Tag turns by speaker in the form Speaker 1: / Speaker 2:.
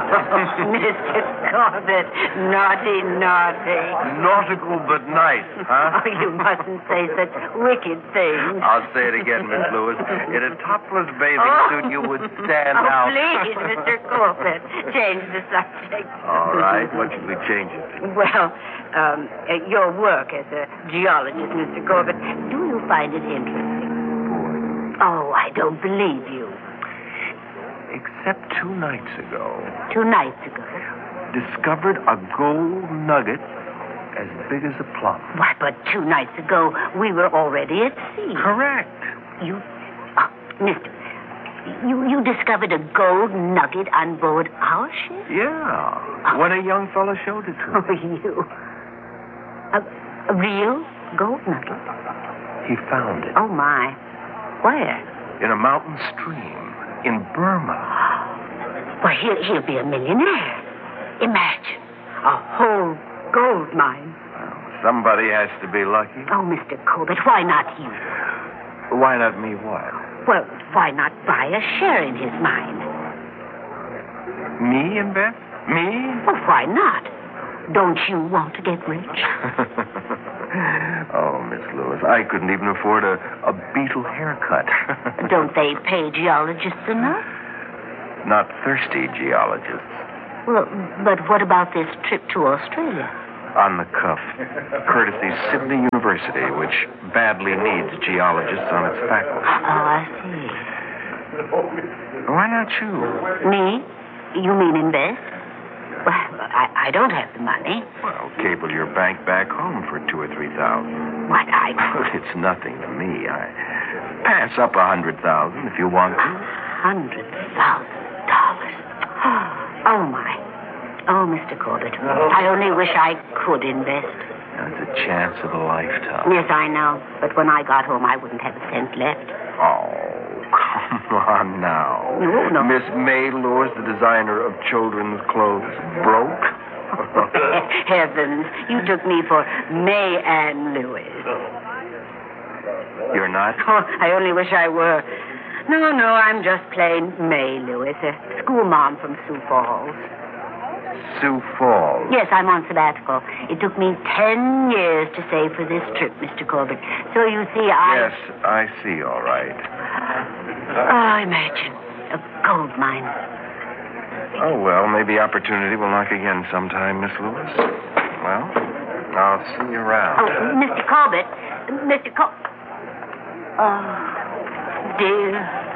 Speaker 1: Mr. Corbett, naughty.
Speaker 2: Nautical but nice, huh?
Speaker 1: Oh, you mustn't say such wicked things.
Speaker 2: I'll say it again, Miss Lewis. In a topless bathing suit, you would stand out.
Speaker 1: Please, Mr. Corbett, change the subject.
Speaker 2: All right. What should we change it to?
Speaker 1: Well, your work as a geologist, Mr. Corbett, do you find it interesting? Oh, I don't believe you.
Speaker 2: Except 2 nights ago.
Speaker 1: 2 nights ago?
Speaker 2: Discovered a gold nugget as big as a plum.
Speaker 1: Why, but 2 nights ago, we were already at sea.
Speaker 2: Correct.
Speaker 1: Mister, you discovered a gold nugget on board our ship?
Speaker 2: Yeah. When a young fellow showed it to me.
Speaker 1: Oh, you. A real gold nugget?
Speaker 2: He found it.
Speaker 1: Oh, my. Where?
Speaker 2: In a mountain stream in Burma.
Speaker 1: Well, he'll be a millionaire. Imagine. A whole gold mine.
Speaker 2: Well, somebody has to be lucky.
Speaker 1: Oh, Mr. Corbett, why not you?
Speaker 2: Why not me what?
Speaker 1: Well, why not buy a share in his mine?
Speaker 2: Me invest? Me?
Speaker 1: Well, why not? Don't you want to get rich?
Speaker 2: Oh, Miss Lewis, I couldn't even afford a beetle haircut.
Speaker 1: Don't they pay geologists enough?
Speaker 2: Not thirsty geologists.
Speaker 1: Well, but what about this trip to Australia?
Speaker 2: On the cuff. Courtesy Sydney University, which badly needs geologists on its faculty.
Speaker 1: Oh, I see.
Speaker 2: Why not you?
Speaker 1: Me? You mean invest? Well, I don't have the money.
Speaker 2: Well, cable your bank back home for $2,000 or $3,000.
Speaker 1: What,
Speaker 2: It's nothing to me. I pass up $100,000 if you want to.
Speaker 1: $100,000. Oh, my. Oh, Mr. Corbett, I only wish I could invest.
Speaker 2: It's a chance of a lifetime.
Speaker 1: Yes, I know. But when I got home, I wouldn't have a cent left.
Speaker 2: Oh, come on now.
Speaker 1: No.
Speaker 2: Miss May Lewis, the designer of children's clothes, broke?
Speaker 1: Heavens, you took me for May Ann Lewis.
Speaker 2: You're not?
Speaker 1: Oh, I only wish I were. No, I'm just plain May Lewis, a school mom from Sioux Falls.
Speaker 2: Sioux Falls?
Speaker 1: Yes, I'm on sabbatical. It took me 10 years to save for this trip, Mr. Corbett. So you see,
Speaker 2: Yes, I see, all right.
Speaker 1: Oh, imagine. A gold mine.
Speaker 2: Oh, well, maybe opportunity will knock again sometime, Miss Lewis. Well, I'll see you around.
Speaker 1: Oh, Mr. Corbett. Oh, dear.